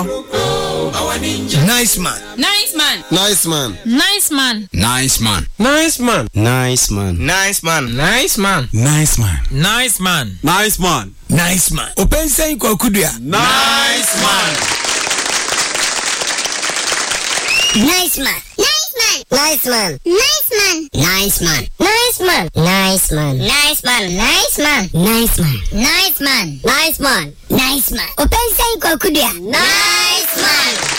Nice man. Nice man. Nice man. Nice man. Nice man. Nice man. Nice man. Nice man. Nice man. Nice man. Nice man. Nice man. Nice man. Open saying Kokudua. Nice man. Nice man. Nice man. Nice man. Nice man. Nice man. Nice man. Nice man. Nice man. Nice man. Nice man. Nice man. Nice man. Open saying Kokudua. Nice man.